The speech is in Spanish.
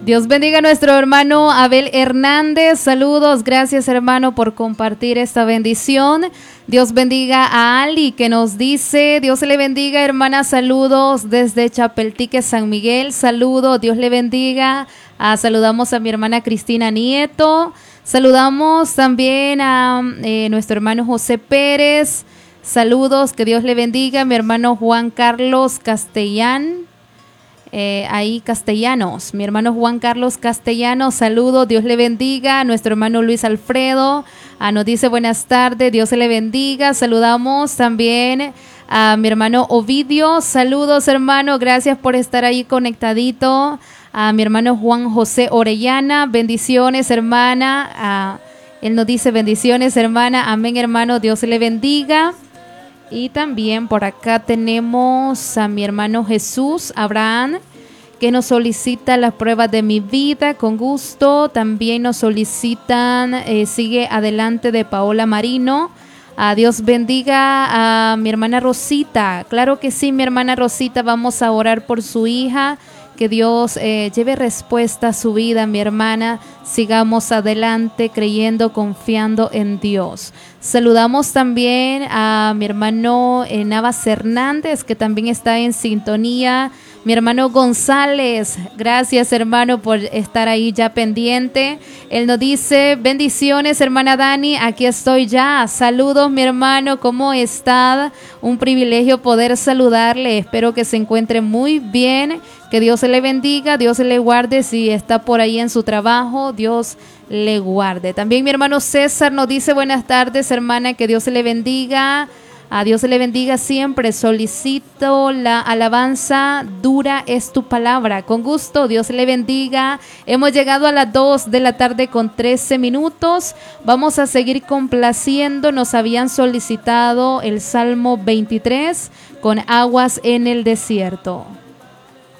Dios bendiga a nuestro hermano Abel Hernández. Saludos, gracias hermano por compartir esta bendición. Dios bendiga a Ali que nos dice, Dios le bendiga hermana, saludos desde Chapeltique, San Miguel. Saludos, Dios le bendiga. Saludamos a mi hermana Cristina Nieto. Saludamos también a nuestro hermano José Pérez. Saludos, que Dios le bendiga. Mi hermano Juan Carlos Castellán. Castellanos, mi hermano Juan Carlos Castellanos, saludo, Dios le bendiga. A nuestro hermano Luis Alfredo nos dice buenas tardes, Dios le bendiga. Saludamos también a mi hermano Ovidio, saludos hermano, gracias por estar ahí conectadito. A mi hermano Juan José Orellana, bendiciones hermana. Él nos dice bendiciones hermana, amén hermano, Dios le bendiga. Y también por acá tenemos a mi hermano Jesús Abraham, que nos solicita las pruebas de mi vida, con gusto. También nos solicitan, sigue adelante de Paola Marino. Dios bendiga a mi hermana Rosita. Claro que sí, mi hermana Rosita, vamos a orar por su hija. Que Dios lleve respuesta a su vida, mi hermana. Sigamos adelante creyendo, confiando en Dios. Saludamos también a mi hermano Navas Hernández, que también está en sintonía. Mi hermano González, gracias hermano por estar ahí ya pendiente. Él nos dice, bendiciones hermana Dani, aquí estoy ya. Saludos mi hermano, ¿cómo está? Un privilegio poder saludarle, espero que se encuentre muy bien. Que Dios se le bendiga, Dios se le guarde. Si está por ahí en su trabajo, Dios le guarde. También mi hermano César nos dice buenas tardes, hermana, que Dios se le bendiga. A Dios se le bendiga siempre. Solicito la alabanza, dura es tu palabra. Con gusto, Dios le bendiga. Hemos llegado a las 2 de la tarde con 13 minutos. Vamos a seguir complaciendo. Nos habían solicitado el Salmo 23 con aguas en el desierto.